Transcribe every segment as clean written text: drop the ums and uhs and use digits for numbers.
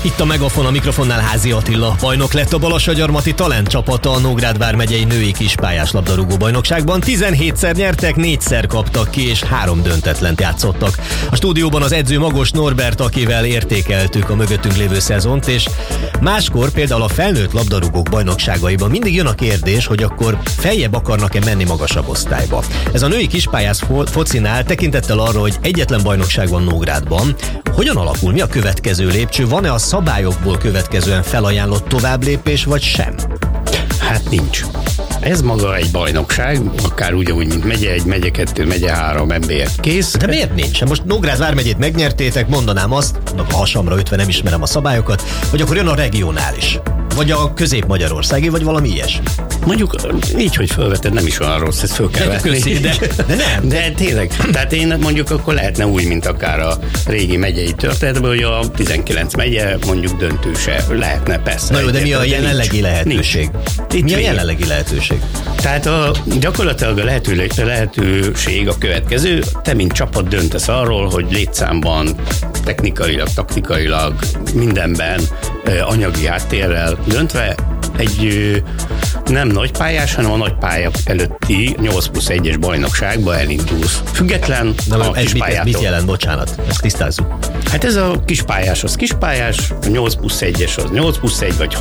Itt a Megafon, a mikrofonnál Házi Attila. Bajnok lett a Balassagyarmati Talent csapata a Nógrád vármegyei női kispályás labdarúgó bajnokságban. 17-szer nyertek, 4-szer kaptak ki, és 3 döntetlent játszottak. A stúdióban az edző Magos Norbert, akivel értékeltük a mögöttünk lévő szezont, és máskor például a felnőtt labdarúgók bajnokságaiban mindig jön a kérdés, hogy akkor feljebb akarnak-e menni magasabb osztályba. Ez a női kispályás focinál tekintettel arra, hogy egyetlen bajnokság van Nógrádban. Hogyan alakul? Mi a következő lépcső? Van-e a szabályokból következően felajánlott továbblépés, vagy sem? Hát nincs. Ez maga egy bajnokság, akár ugyanúgy, mint megye 1, megye 2, megye 3, NB1 kész. De miért nincs? Most Nógrád vármegyét megnyertétek, mondanám azt, a hasamra ütve nem ismerem a szabályokat, hogy akkor jön a regionális. Vagy a közép-magyarországi, vagy valami ilyesmi. Mondjuk így, hogy felveted, nem is olyan rossz, ezt föl kell vetni. De nem. De tényleg, tehát én mondjuk akkor lehetne úgy, mint akár a régi megyei történetben, hogy a 19 megye mondjuk döntőse lehetne, persze. Na jó, de mi a jelenlegi lehetőség? Mi a jelenlegi lehetőség? Tehát gyakorlatilag a lehetőség a következő, te mint csapat döntesz arról, hogy létszámban, technikailag, taktikailag, mindenben, anyagi háttérrel döntve egy nem nagy pályás, hanem a nagy pályak előtti 8+1-es bajnokságba elindulsz. Független a kispályától. Mit jelent? Bocsánat, ezt tisztázzuk. Hát ez a kispályás az kispályás, a 8+1-es az 8+1, vagy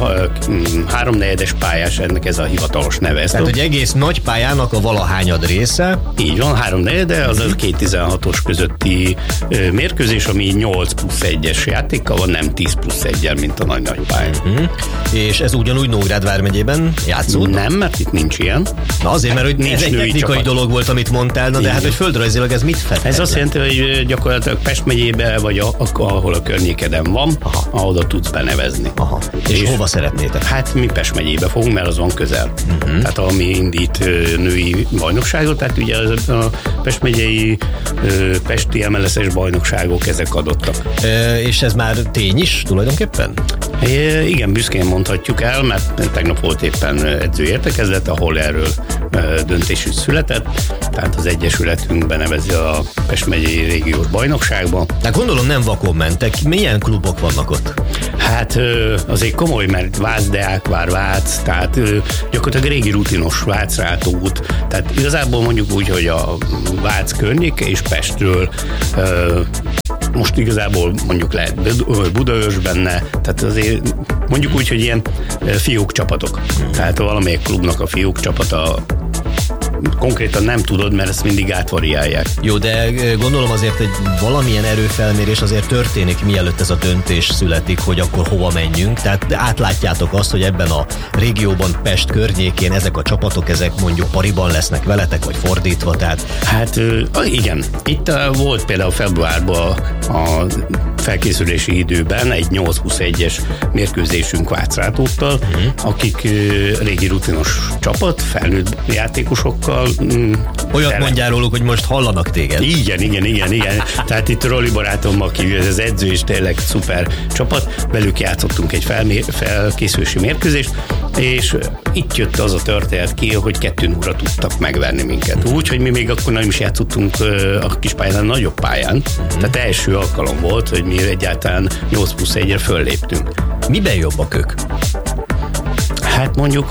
3/4-es pályás, ennek ez a hivatalos neve. Tehát, hogy egész nagy pályának a valahányad része. Így van, 3/4, az a 2-16-os közötti mérkőzés, ami 8+1-es játékkal van, nem 10+1-jel, mint a nagy pálya. És ez ugyanúgy Nógrád vármegyében játszódnak? Nem, mert itt nincs ilyen. Na azért, mert hogy ez egy technikai dolog volt, amit mondtál, de hát, hogy földrajzilag ez mit fed? Ez azt jelenti, hogy gyakorlatilag Pest megyébe, vagy ahol a környékeden van, oda tudsz benevezni. Aha. És hova szeretnétek? Hát mi Pest megyébe fogunk, mert az van közel. Tehát ami indít női bajnokságot, tehát ugye a Pest megyei pesti MLS-es bajnokságok ezek adottak. És ez már tény is tulajdonképpen? Igen, büszkén mondhatjuk el, mert tegnap volt éppen edzőértekezlet, ahol erről döntés is született, tehát az egyesületünk benevezi a Pest megyei régiós bajnokságba. De gondolom nem vakon mentek, milyen klubok vannak ott? Hát azért komoly, mert Vác, Deákvár, Vác, tehát gyakorlatilag régi rutinos Vác-Rátút, tehát igazából mondjuk úgy, hogy a Vác környéke és Pestről most igazából mondjuk lehet Budaörs benne, tehát azért mondjuk úgy, hogy ilyen fiúk csapatok. Tehát valamelyik klubnak a fiúk csapata konkrétan nem tudod, mert ezt mindig átvariálják. Jó, de gondolom azért egy valamilyen erőfelmérés azért történik, mielőtt ez a döntés születik, hogy akkor hova menjünk. Tehát átlátjátok azt, hogy ebben a régióban, Pest környékén ezek a csapatok, ezek mondjuk pariban lesznek veletek, vagy fordítva, tehát... Hát igen. Itt volt például februárban a felkészülési időben egy 8+1-es mérkőzésünk Vác-Rátóttal, akik régi rutinos csapat, felnőtt játékosokkal. Olyat mondjál róluk, hogy most hallanak téged. Igen. Tehát itt Roli barátommal kívül ez az edző is tényleg szuper csapat, velük játszottunk egy felkészülési mérkőzést, és itt jött az a történet ki, hogy 2-0-ra tudtak megverni minket. Úgy, hogy mi még akkor nem is játszottunk a kispályán, a nagyobb pályán. Tehát első alkalom volt, hogy mi egyáltalán 8+1-re fölléptünk. Miben jobbak ők? Hát mondjuk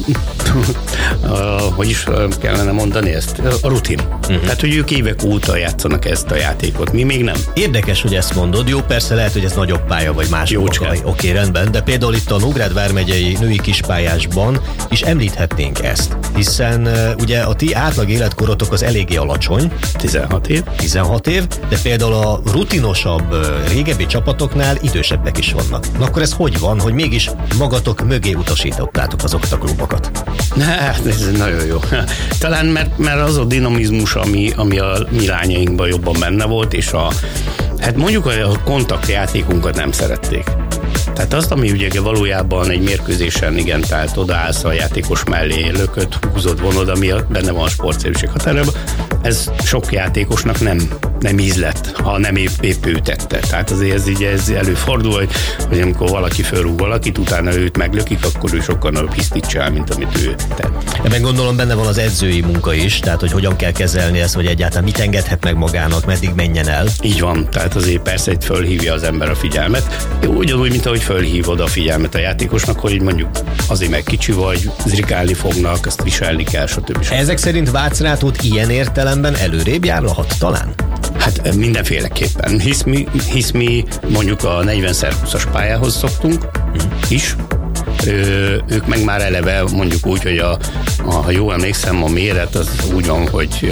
hogy is kellene mondani ezt? A rutin. Tehát, hogy ők évek óta játszanak ezt a játékot, mi még nem. Érdekes, hogy ezt mondod. Jó, persze lehet, hogy ez nagyobb pálya, vagy más. Oké, rendben, de például itt a Nógrád vármegyei női kispályásban is említhetnénk ezt, hiszen ugye a ti átlag életkorotok az eléggé alacsony. 16 év. 16 év, de például a rutinosabb, régebbi csapatoknál idősebbek is vannak. Na akkor ez hogy van, hogy mégis magatok mögé utasítottátok azokat a klubokat? Hát ez nagyon jó. Talán mert az a dinamizmus, ami a mi lányainkban jobban benne volt, és hát mondjuk a kontaktjátékunkat nem szerették. Tehát azt, ami ugye valójában egy mérkőzésen, igen, tehát odaállsz a játékos mellé, lököd, húzod, vonod, ami benne van a sportszerűség határában, ez sok játékosnak nem ízlett, ha nem épp ő tette. Tehát azért ez előfordul, hogy amikor valaki fölrúg valakit, utána őt meglökik, akkor ő sokkal nagyobb hisztit csinál, mint amit ő tett. Ebben gondolom benne van az edzői munka is, tehát hogy hogyan kell kezelni ezt, hogy egyáltalán mit engedhet meg magának, meddig menjen el. Így van, tehát azért persze itt fölhívja az ember a figyelmet. Ugyanúgy, mint ahogy fölhívod a figyelmet a játékosnak, hogy mondjuk azért meg kicsi vagy, zrikálni fognak, ezt viselni kell, stb. Ezek szerint Vácrátót ilyen értelemben előrébb járhat talán? Hát mindenféleképpen, hisz mi mondjuk a 40x20-as pályához szoktunk is, ők meg már eleve mondjuk úgy, hogy ha jól emlékszem, a méret az úgy van, hogy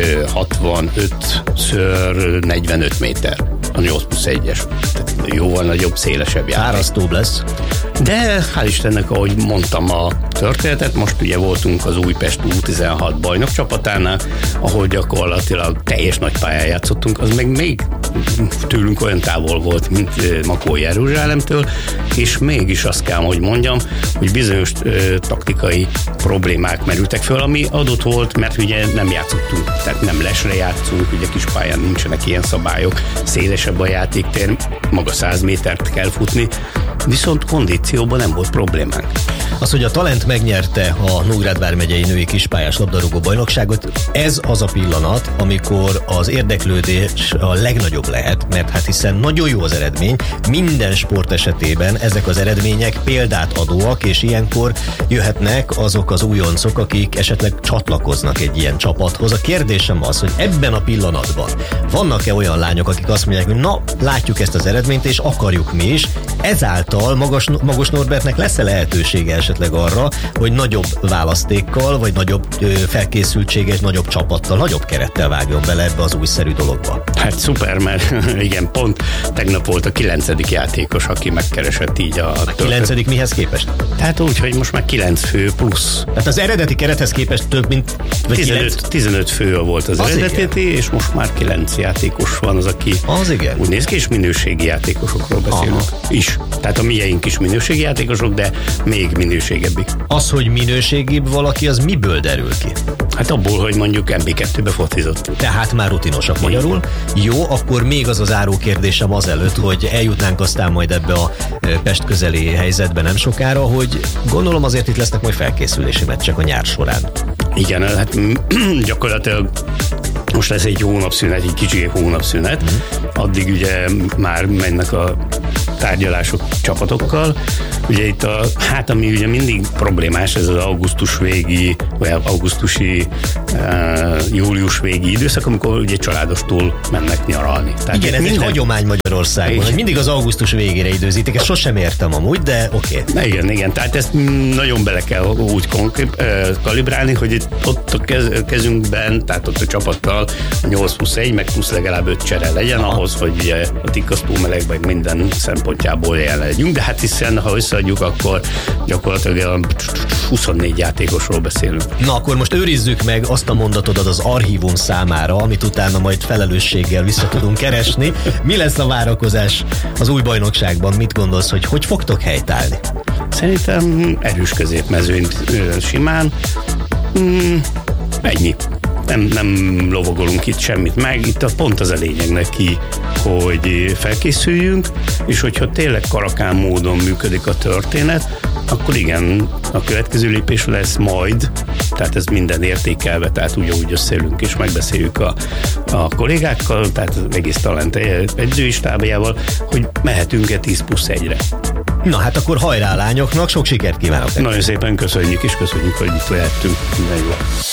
65x45 méter, a 8+1-es. Tehát jóval nagyobb, szélesebb játék. Árasztóbb lesz. De hál' Istennek, ahogy mondtam a történetet, most ugye voltunk az Újpest U16 bajnok csapatánál, ahol gyakorlatilag teljes nagy pályán játszottunk, az meg még tőlünk olyan távol volt, mint Makó Jeruzsálemtől, és mégis azt kell, hogy mondjam, hogy bizonyos taktikai problémák merültek föl, ami adott volt, mert ugye nem játszottunk, tehát nem lesre játszunk, ugye kis pályán nincsenek ilyen szabályok, szélesebb a játéktér, maga 100 métert kell futni, viszont kondícióban nem volt problémánk. Az, hogy a Talent megnyerte a Nógrád vármegyei női kispályás labdarúgó bajnokságot, ez az a pillanat, amikor az érdeklődés a legnagyobb lehet, mert hát hiszen nagyon jó az eredmény, minden sport esetében ezek az eredmények példát adóak, és ilyenkor jöhetnek azok az újoncok, akik esetleg csatlakoznak egy ilyen csapathoz. A kérdésem az, hogy ebben a pillanatban vannak-e olyan lányok, akik azt mondják, hogy na, látjuk ezt az eredményt, és akarjuk mi is, ezáltal Magos Norbertnek lesz-e lehetősége esetleg arra, hogy nagyobb választékkal, vagy nagyobb felkészültséges, nagyobb csapattal, nagyobb kerettel vágjon bele ebbe az újszerű dologba? Hát szuper, mert igen, pont tegnap volt a 9. játékos, aki megkeresett így a 9. mihez képest? Tehát úgy, hogy most már 9 fő plusz. Tehát az eredeti kerethez képest több, mint 15 fő volt az eredeti, és most már 9 játékos van az, aki az igen. Úgy néz ki, és minőségi játékosokról beszélünk. Is. Tehát a mieink is minőségi játékosok, de még minőségebbik. Az, hogy minőségibb valaki, az miből derül ki? Hát abból, hogy mondjuk MB2-be fotizott. Tehát már rutinosak magyarul. Jó, akkor még az záró kérdésem azelőtt, hogy eljutnánk aztán majd ebbe a Pest közeli helyzetbe nem sokára, hogy gondolom azért itt lesznek majd felkészülési meccsek a nyár során. Igen, hát gyakorlatilag most lesz egy hónapszünet, egy kicsi hónapszünet, addig ugye már mennek a tárgyalások csapatokkal. Ugye itt ami ugye mindig problémás, ez az augusztus végi, vagy augusztusi, július végi időszak, amikor ugye családostól mennek nyaralni. Tehát igen, ez egy hagyomány Magyarországon, hogy mindig az augusztus végére időzítik, ezt sosem értem amúgy, de oké. Igen, tehát ezt nagyon bele kell úgy kalibrálni, hogy ott a kezünkben, tehát ott a csapattal a 8+1, meg plusz legalább 5 csere legyen ahhoz, hogy ugye a tikkasztó meleg, meg minden szempontjából jelen legyünk, de hát hiszen, ha összeadjuk, akkor gyakorlatilag 24 játékosról beszélünk. Na, akkor most őrizzük meg azt a mondatodat az archívum számára, amit utána majd felelősséggel vissza tudunk keresni. Mi lesz a várakozás az új bajnokságban? Mit gondolsz, hogy fogtok helytállni? Szerintem erős középmezőny simán. Ennyi. Nem lovagolunk itt semmit meg, itt pont az a lényeg neki, hogy felkészüljünk, és hogyha tényleg karakán módon működik a történet, akkor igen, a következő lépés lesz majd, tehát ez minden értékelve, tehát úgy összeülünk és megbeszéljük a kollégákkal, tehát az egész Talent edzői stábjával, hogy mehetünk-e 10+1-re. Na hát akkor hajrá lányoknak, sok sikert kívánok! Nagyon szépen köszönjük, és köszönjük, hogy itt lehettünk. Minden jó.